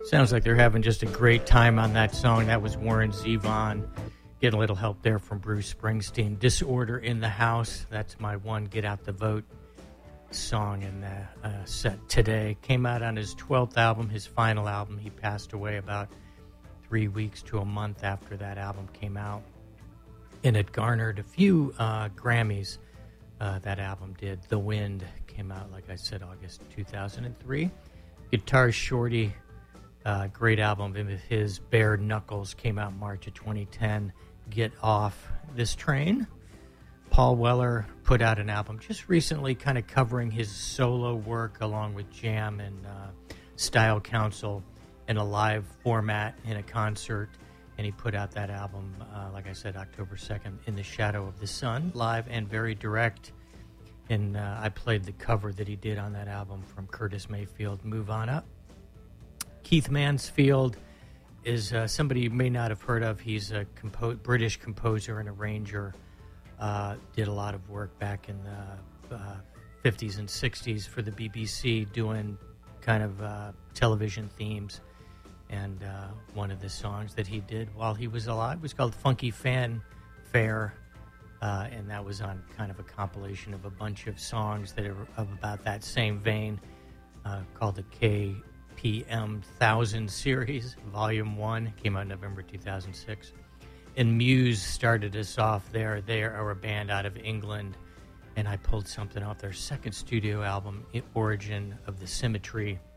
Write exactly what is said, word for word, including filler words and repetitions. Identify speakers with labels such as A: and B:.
A: Sounds like they're having just a great time on that song. That was Warren Zevon. Get a little help there from Bruce Springsteen. Disorder in the House. That's my one Get Out the Vote song in the uh, set today. Came out on his twelfth album, his final album. He passed away about three weeks to a month after that album came out. And it garnered a few uh, Grammys. Uh, that album did. The Wind came out, like I said, August two thousand three. Guitar Shorty, uh, great album of his, Bare Knuckles, came out March of twenty ten. Get Off This Train. Paul Weller put out an album just recently kind of covering his solo work along with Jam and uh, Style Council in a live format in a concert. And he put out that album, uh, like I said, October second, In the Shadow of the Sun, live and very direct. And uh, I played the cover that he did on that album from Curtis Mayfield, Move On Up. Keith Mansfield is uh, somebody you may not have heard of. He's a compo- British composer and arranger. Uh, did a lot of work back in the uh, fifties and sixties for the B B C, doing kind of uh, television themes. And uh, one of the songs that he did while he was alive was called Funky Fanfare, uh, and that was on kind of a compilation of a bunch of songs that are of about that same vein, uh, called the K P M one thousand series, Volume one, came out in November two thousand six. And Muse started us off there. They are a band out of England, and I pulled something off their second studio album, Origin of the Symmetry.